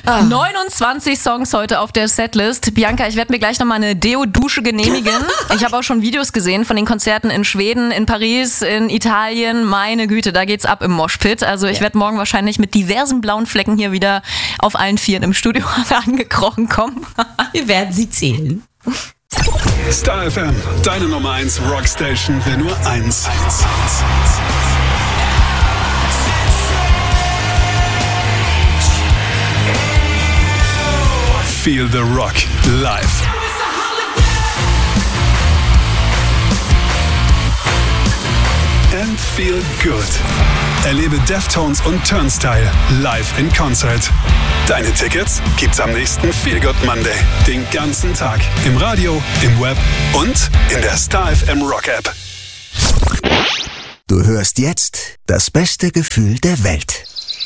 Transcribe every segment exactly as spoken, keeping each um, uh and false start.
Ah. neunundzwanzig Songs heute auf der Setlist. Bianca, ich werde mir gleich nochmal eine Deo-Dusche genehmigen. Ich habe auch schon Videos gesehen von den Konzerten in Schweden, in Paris, in Italien. Meine Güte, da geht's ab im Moshpit. Also ich ja. werde morgen wahrscheinlich mit diversen blauen Flecken hier wieder auf allen Vieren im Studio angekrochen kommen. Wir werden sie zählen. Star F M, deine Nummer eins Rockstation für nur eins. Feel the Rock live. And feel good. Erlebe Deftones und Turnstile live in Concert. Deine Tickets gibt's am nächsten Feel Good Monday. Den ganzen Tag. Im Radio, im Web und in der Star F M Rock App. Du hörst jetzt das beste Gefühl der Welt.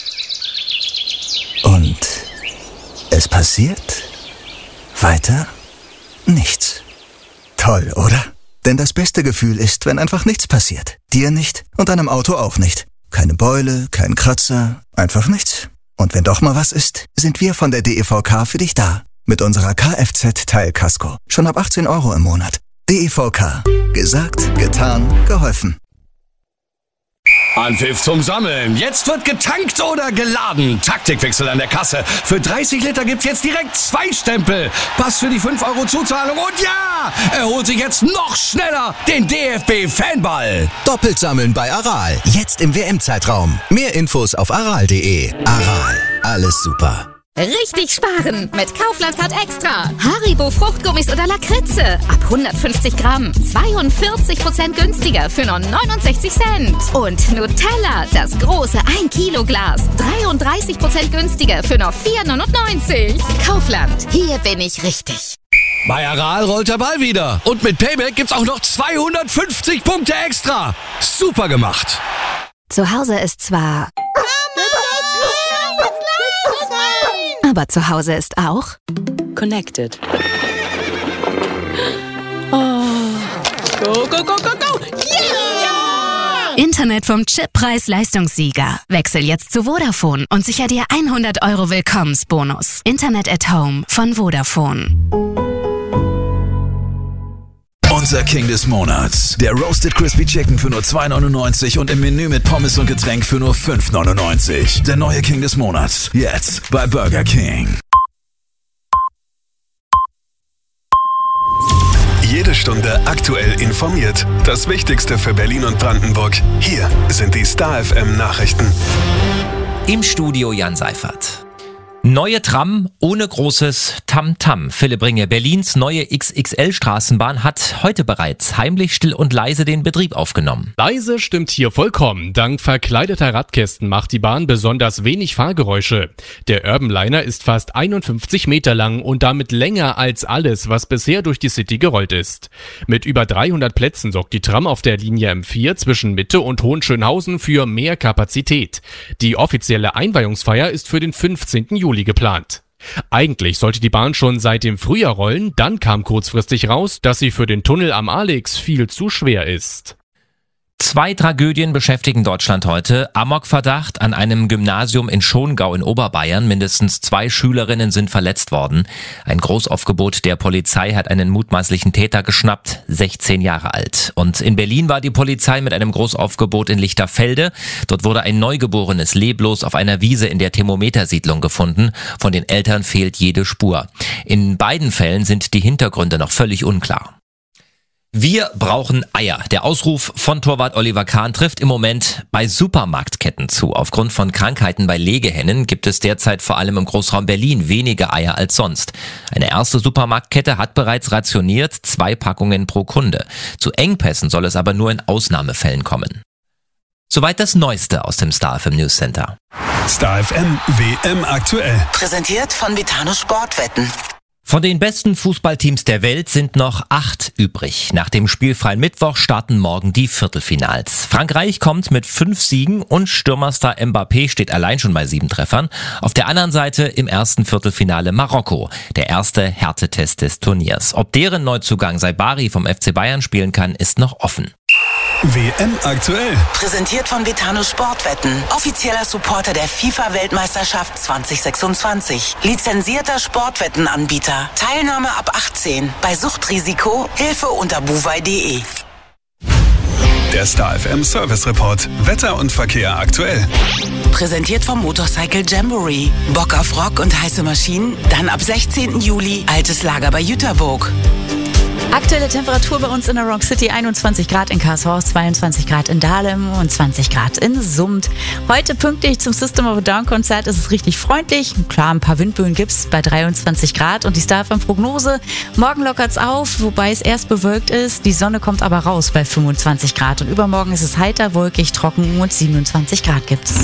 Und es passiert weiter nichts. Toll, oder? Denn das beste Gefühl ist, wenn einfach nichts passiert. Dir nicht und deinem Auto auch nicht. Keine Beule, kein Kratzer, einfach nichts. Und wenn doch mal was ist, sind wir von der D E V K für dich da. Mit unserer Kfz-Teilkasko. Schon ab achtzehn Euro im Monat. D E V K. Gesagt, getan, geholfen. Anpfiff zum Sammeln. Jetzt wird getankt oder geladen. Taktikwechsel an der Kasse. Für dreißig Liter gibt's jetzt direkt zwei Stempel. Pass für die fünf Euro Zuzahlung. Und ja, er holt sich jetzt noch schneller den D F B-Fanball. Doppelt sammeln bei Aral. Jetzt im W M-Zeitraum. Mehr Infos auf aral punkt de. Aral. Alles super. Richtig sparen mit Kaufland Card Extra. Haribo Fruchtgummis oder Lakritze. Ab hundertfünfzig Gramm. zweiundvierzig Prozent günstiger für nur neunundsechzig Cent. Und Nutella, das große ein Kilo Glas. dreiunddreißig Prozent günstiger für nur vier neunundneunzig. Kaufland, hier bin ich richtig. Bei Aral rollt der Ball wieder. Und mit Payback gibt's auch noch zweihundertfünfzig Punkte extra. Super gemacht. Zu Hause ist zwar... Aber zu Hause ist auch Connected. Oh. Go, go, go, go, go! Yeah! Internet vom Chip Preis-Leistungssieger. Wechsel jetzt zu Vodafone und sicher dir hundert Euro Willkommensbonus. Internet at Home von Vodafone. Unser King des Monats. Der Roasted Crispy Chicken für nur zwei neunundneunzig und im Menü mit Pommes und Getränk für nur fünf neunundneunzig. Der neue King des Monats. Jetzt bei Burger King. Jede Stunde aktuell informiert. Das Wichtigste für Berlin und Brandenburg. Hier sind die Star F M Nachrichten. Im Studio Jan Seifert. Neue Tram ohne großes Tamtam. Philipp Ringe, Berlins neue X X L-Straßenbahn hat heute bereits heimlich, still und leise den Betrieb aufgenommen. Leise stimmt hier vollkommen. Dank verkleideter Radkästen macht die Bahn besonders wenig Fahrgeräusche. Der Urban Liner ist fast einundfünfzig Meter lang und damit länger als alles, was bisher durch die City gerollt ist. Mit über dreihundert Plätzen sorgt die Tram auf der Linie M vier zwischen Mitte und Hohenschönhausen für mehr Kapazität. Die offizielle Einweihungsfeier ist für den fünfzehnten Juli geplant. Eigentlich sollte die Bahn schon seit dem Frühjahr rollen, dann kam kurzfristig raus, dass sie für den Tunnel am Alex viel zu schwer ist. Zwei Tragödien beschäftigen Deutschland heute. Amokverdacht an einem Gymnasium in Schongau in Oberbayern. Mindestens zwei Schülerinnen sind verletzt worden. Ein Großaufgebot der Polizei hat einen mutmaßlichen Täter geschnappt, sechzehn Jahre alt. Und in Berlin war die Polizei mit einem Großaufgebot in Lichterfelde. Dort wurde ein Neugeborenes leblos auf einer Wiese in der Thermometersiedlung gefunden. Von den Eltern fehlt jede Spur. In beiden Fällen sind die Hintergründe noch völlig unklar. Wir brauchen Eier. Der Ausruf von Torwart Oliver Kahn trifft im Moment bei Supermarktketten zu. Aufgrund von Krankheiten bei Legehennen gibt es derzeit vor allem im Großraum Berlin weniger Eier als sonst. Eine erste Supermarktkette hat bereits rationiert, zwei Packungen pro Kunde. Zu Engpässen soll es aber nur in Ausnahmefällen kommen. Soweit das Neueste aus dem Star F M News Center. Star F M W M aktuell. Präsentiert von Vitano Sportwetten. Von den besten Fußballteams der Welt sind noch acht übrig. Nach dem spielfreien Mittwoch starten morgen die Viertelfinals. Frankreich kommt mit fünf Siegen und Stürmerstar Mbappé steht allein schon bei sieben Treffern. Auf der anderen Seite im ersten Viertelfinale Marokko, der erste Härtetest des Turniers. Ob deren Neuzugang Saibari vom F C Bayern spielen kann, ist noch offen. W M aktuell. Präsentiert von Betano Sportwetten. Offizieller Supporter der FIFA-Weltmeisterschaft zwanzig sechsundzwanzig. Lizenzierter Sportwettenanbieter. Teilnahme ab achtzehn. Bei Suchtrisiko Hilfe unter buwei punkt de. Der Star F M Service Report. Wetter und Verkehr aktuell. Präsentiert vom Motorcycle Jamboree. Bock auf Rock und heiße Maschinen? Dann ab sechzehnten Juli altes Lager bei Jüterburg. Aktuelle Temperatur bei uns in der Rock City, einundzwanzig Grad in Karlshorst, zweiundzwanzig Grad in Dahlem und zwanzig Grad in Summt. Heute pünktlich zum System of a Down Konzert ist es richtig freundlich. Klar, ein paar Windböen gibt's bei dreiundzwanzig Grad und die Star F M Prognose. Morgen lockert's auf, wobei es erst bewölkt ist. Die Sonne kommt aber raus bei fünfundzwanzig Grad und übermorgen ist es heiter, wolkig, trocken und siebenundzwanzig Grad gibt's.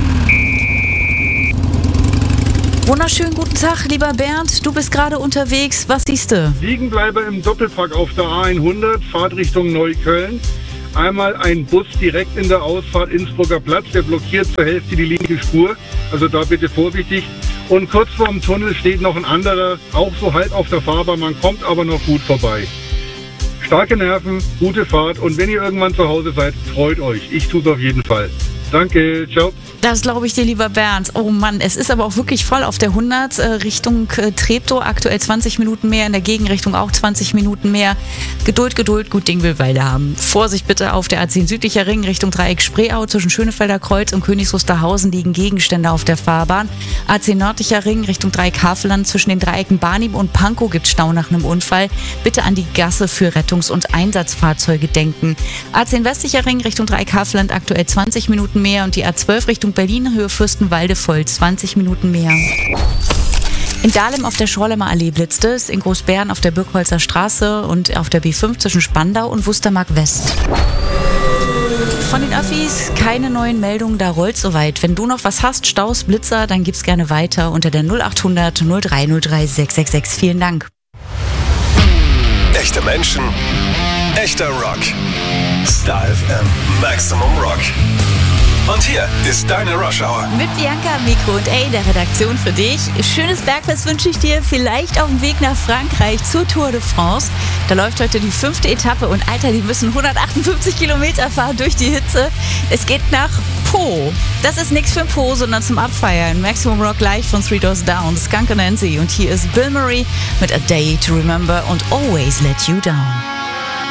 Wunderschönen guten Tag, lieber Bernd. Du bist gerade unterwegs. Was siehst du? Liegenbleiber im Doppelpack auf der A hundert, Fahrtrichtung Neukölln. Einmal ein Bus direkt in der Ausfahrt Innsbrucker Platz, der blockiert zur Hälfte die linke Spur. Also da bitte vorsichtig. Und kurz vorm Tunnel steht noch ein anderer, auch so halb auf der Fahrbahn. Man kommt aber noch gut vorbei. Starke Nerven, gute Fahrt und wenn ihr irgendwann zu Hause seid, freut euch. Ich tue es auf jeden Fall. Danke, ciao. Das glaube ich dir, lieber Bernd. Oh Mann, es ist aber auch wirklich voll auf der hundert äh, Richtung äh, Treptow. Aktuell zwanzig Minuten mehr, in der Gegenrichtung auch zwanzig Minuten mehr. Geduld, Geduld, gut Ding will Weile haben. Vorsicht bitte auf der A zehn südlicher Ring Richtung Dreieck Spreeau. Zwischen Schönefelder Kreuz und Königs Wusterhausen liegen Gegenstände auf der Fahrbahn. A zehn nördlicher Ring Richtung Dreieck Havelland. Zwischen den Dreiecken Barnim und Pankow gibt Stau nach einem Unfall. Bitte an die Gasse für Rettungs- und Einsatzfahrzeuge denken. A zehn westlicher Ring Richtung Dreieck Havelland aktuell zwanzig Minuten mehr und die A zwölf Richtung Berlin, Höhe Fürstenwalde voll, zwanzig Minuten mehr. In Dahlem auf der Schorlemer Allee blitzt es, in Großbären auf der Birkholzer Straße und auf der B fünf zwischen Spandau und Wustermark West. Von den Öffis keine neuen Meldungen, da rollt soweit. Wenn du noch was hast, Staus, Blitzer, dann gib's gerne weiter unter der null acht hundert null drei null drei sechs sechs sechs. Vielen Dank. Echte Menschen, echter Rock. Star F M Maximum Rock. Und hier ist deine Rush Hour. Mit Bianca, Mikro und A, der Redaktion für dich. Schönes Bergfest wünsche ich dir, vielleicht auf dem Weg nach Frankreich zur Tour de France. Da läuft heute die fünfte Etappe und Alter, die müssen hundertachtundfünfzig Kilometer fahren durch die Hitze. Es geht nach Po. Das ist nichts für Po, sondern zum Abfeiern. Maximum Rock live von Three Doors Down, Skunk und Nancy. Und hier ist Bill Murray mit A Day to Remember und Always Let You Down.